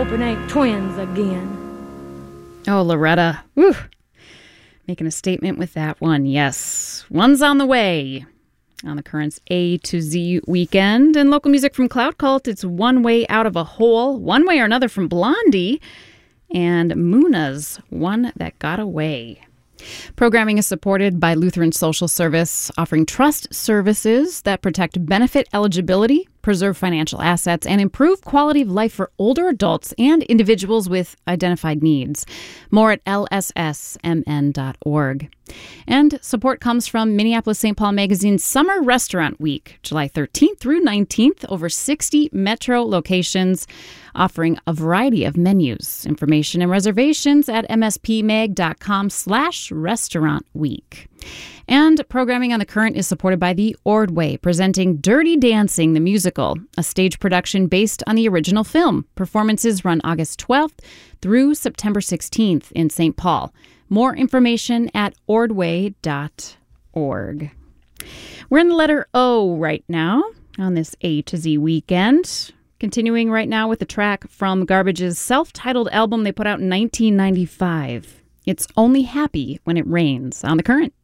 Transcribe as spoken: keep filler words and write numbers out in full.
hope it ain't twins again. Oh, Loretta. Whew. Making a statement with that one. Yes. One's on the way. On the Current's A to Z weekend. And local music from Cloud Cult, it's One Way Out of a Hole, One Way or Another from Blondie, and Muna's One That Got Away. Programming is supported by Lutheran Social Service, offering trust services that protect benefit eligibility, preserve financial assets, and improve quality of life for older adults and individuals with identified needs. More at L S S M N dot org. And support comes from Minneapolis Saint Paul Magazine's Summer Restaurant Week, July thirteenth through nineteenth, over sixty metro locations, offering a variety of menus. Information and reservations at mspmag.com slash restaurant week. And programming on the Current is supported by the Ordway, presenting Dirty Dancing, the musical, a stage production based on the original film. Performances run August twelfth through September sixteenth in Saint Paul. More information at ordway dot org. We're in the letter O right now on this A to Z weekend. Continuing right now with the track from Garbage's self-titled album they put out in nineteen ninety-five. It's Only Happy When It Rains on the Current.